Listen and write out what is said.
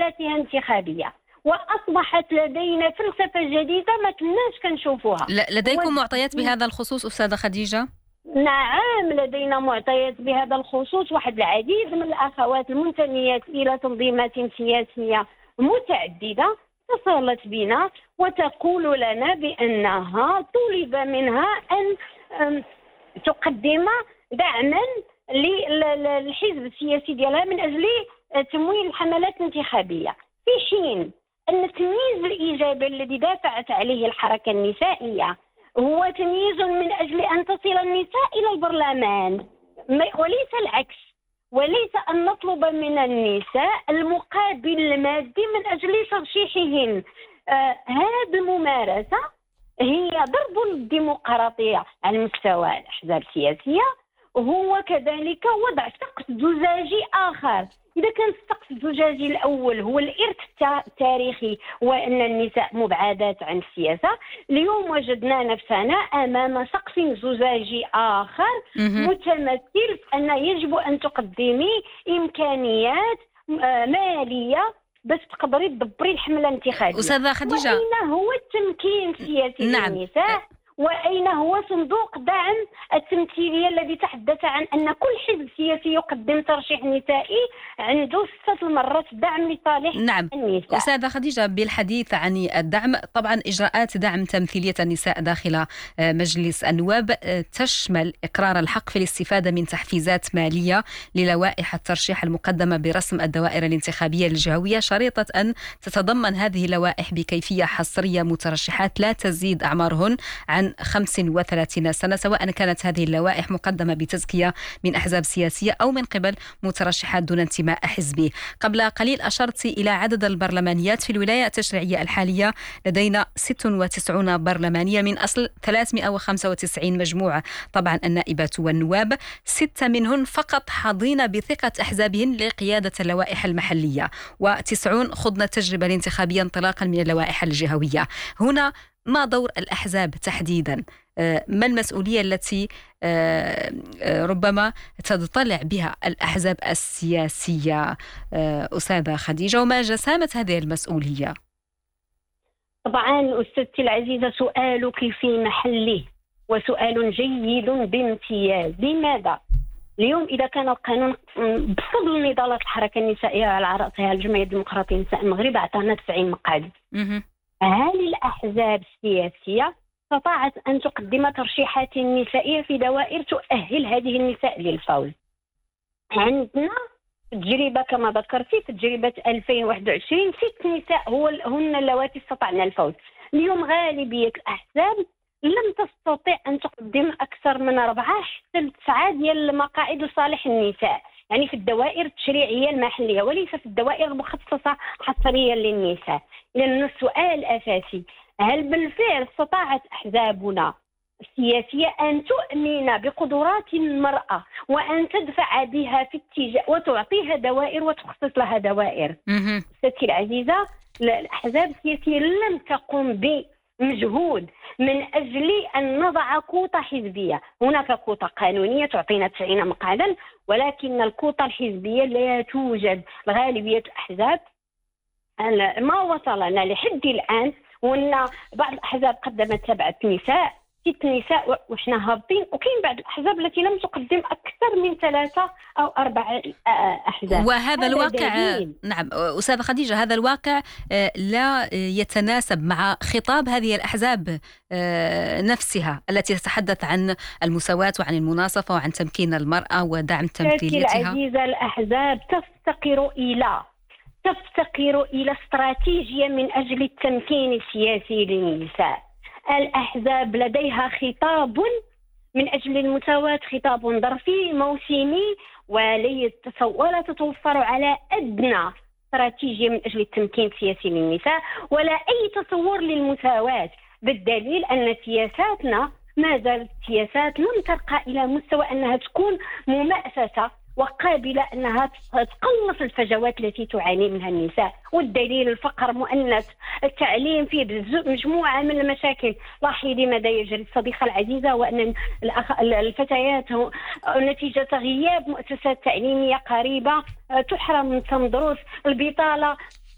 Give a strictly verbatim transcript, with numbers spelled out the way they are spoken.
حملاتها الانتخابية، وأصبحت لدينا فلسفة جديدة ما كناش كنشوفوها. لديكم معطيات بهذا الخصوص أستاذة خديجة؟ نعم، لدينا معطيات بهذا الخصوص. واحد العديد من الأخوات المنتميات إلى تنظيمات سياسية متعددة اتصلت بنا وتقول لنا بأنها طلب منها أن تقدم دعما للحزب السياسي ديالها من أجل تمويل الحملات الانتخابية، في حين أن التمييز الإيجابي الذي دافعت عليه الحركة النسائية هو تمييز من أجل أن تصل النساء إلى البرلمان وليس العكس، وليس أن نطلب من النساء المقابل المادي من أجل ترشيحهن. آه هذه الممارسة هي ضرب للديمقراطية على مستوى الأحزاب السياسية، وهو كذلك وضع سقف زجاجي آخر. إذا كان السقف الزجاجي الأول هو الإرث التاريخي وأن النساء مبعدات عن السياسة، اليوم وجدنا نفسنا أمام سقف زجاجي آخر متمثل في أن يجب أن تقدمي إمكانيات مالية بس تقدري تدبري الحملة الانتخابية. أستاذة خديجة، وأين هو التمكين السياسي نعم. للنساء؟ وأين هو صندوق دعم التمثيلية الذي تحدث عن أن كل حزب سياسي يقدم ترشيح نسائي عنده ستة المرات دعم لصالح نعم. النساء؟ أستاذة خديجة، بالحديث عن الدعم، طبعا إجراءات دعم تمثيلية النساء داخل مجلس النواب تشمل إقرار الحق في الاستفادة من تحفيزات مالية للوائح الترشيح المقدمة برسم الدوائر الانتخابية الجهوية، شريطة أن تتضمن هذه اللوائح بكيفية حصرية مترشحات لا تزيد أعمارهن عن خمس وثلاثين سنة، سواء كانت هذه اللوائح مقدمة بتزكية من أحزاب سياسية أو من قبل مترشحات دون انتماء حزبي. قبل قليل أشرت إلى عدد البرلمانيات في الولاية التشريعية الحالية، لدينا ستة وتسعين برلمانية من أصل ثلاثمائة وخمسة وتسعين مجموعة. طبعا النائبات والنواب ستة منهن فقط حاضين بثقة أحزابهن لقيادة اللوائح المحلية، وتسعون خضن التجربة الانتخابية انطلاقا من اللوائح الجهوية. هنا ما دور الأحزاب تحديدا؟ ما المسؤولية التي ربما تتطلع بها الأحزاب السياسية أستاذة خديجة، وما جسامة هذه المسؤولية؟ طبعا أستاذتي العزيزة، سؤالك في محله وسؤال جيد بامتياز. لماذا؟ اليوم إذا كان القانون بفضل نضالات الحركة النسائية على رأسها الجمعية الديمقراطية للنساء المغرب أعطانا تسعين مقعد، هل الأحزاب السياسية استطاعت أن تقدم ترشيحات نسائية في دوائر تؤهل هذه النساء للفوز؟ عندنا تجربة كما ذكرتي، تجربة ألفين وواحد وعشرين ست نساء هو هن اللواتي استطعن الفوز. اليوم غالبية الأحزاب لم تستطيع أن تقدم أكثر من أربعة حتى تسعة ديال المقاعد لصالح النساء، يعني في الدوائر التشريعية المحلية وليس في الدوائر المخصصة حصريا للنساء. لأن السؤال الأساسي، هل بالفعل استطاعت أحزابنا السياسية أن تؤمن بقدرات المرأة وأن تدفع بها في اتجاه وتعطيها دوائر وتخصص لها دوائر؟ ستي العزيزة، الأحزاب السياسية لم تقم بمجهود من أجل أن نضع كوطة حزبية. هناك كوطة قانونية تعطينا تسعين مقعدا، ولكن الكوطة الحزبية لا توجد. غالبية الأحزاب ما وصلنا لحد الآن، وأن بعض الأحزاب قدمت سبعة نساء ست نساء وإحنا هابطين، وكاين بعض الأحزاب التي لم تقدم أكثر من ثلاثة أو أربعة أحزاب. وهذا الواقع دليل. نعم أستاذة خديجة، هذا الواقع لا يتناسب مع خطاب هذه الأحزاب نفسها التي تتحدث عن المساواة وعن المناصفة وعن تمكين المرأة ودعم تمثيليتها. العزيزة، الأحزاب تفتقر إلى تفتقر إلى استراتيجية من أجل التمكين السياسي للنساء. الأحزاب لديها خطاب من أجل المساواة، خطاب ظرفي موسمي، ولا تتوفر على أدنى استراتيجية من أجل التمكين السياسي للنساء ولا أي تصور للمساواة، بالدليل أن سياساتنا ما زالت سياسات لم ترقى إلى مستوى أنها تكون ممأسسة وقابلة أنها تقلص الفجوات التي تعاني منها النساء. والدليل الفقر مؤنث، التعليم فيه مجموعة من المشاكل. لاحظي ماذا يجري الصديقة العزيزة، وأن الفتيات نتيجة غياب مؤسسات تعليمية قريبة تحرم من دروس، البطالة